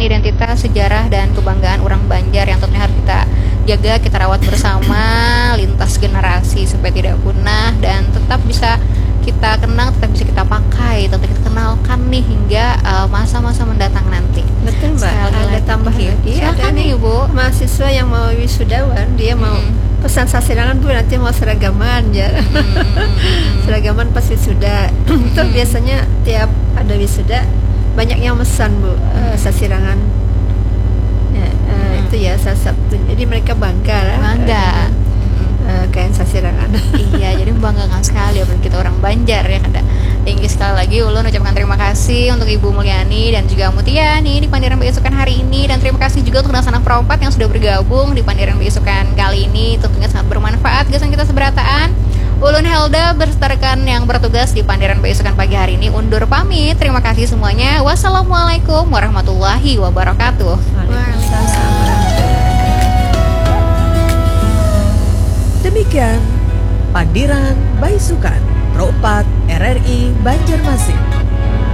identitas, sejarah, dan kebanggaan orang Banjar yang tentunya harus kita jaga, kita rawat bersama lintas generasi supaya tidak punah dan tetap bisa kita kenang, tetap bisa kita pakai, tetap kita kenalkan nih hingga masa-masa mendatang nanti. Betul Mbak. Ada tambahan lagi. Silakan nih Ibu. Mahasiswa yang mau wisudawan, dia mau pesan sasirangan Bu, nanti mau seragaman ya. Seragaman pas wisuda. Itu biasanya tiap ada wisuda banyak yang mesan Bu, sasirangan. Ya, itu ya salah satu. Jadi mereka bangga lah. Bangga. Kain sasirangan. Iya, jadi membanggakan sekali apalagi kita orang Banjar ya kada. Tinggi sekali lagi Ulun ucapkan terima kasih untuk Ibu Mulyani dan juga Mutia nih di Pandiran Beisukan hari ini, dan terima kasih juga untuk anak-anak perompat yang sudah bergabung di Pandiran Beisukan kali ini, tentunya sangat bermanfaat gasan kita seberataan. Ulun Helda beserta rekan yang bertugas di Pandiran Beisukan pagi hari ini undur pamit. Terima kasih semuanya. Wassalamualaikum warahmatullahi wabarakatuh. Waalaikumsalam. Demikian Pandiran Beisukan Pro 4 RRI Banjarmasin.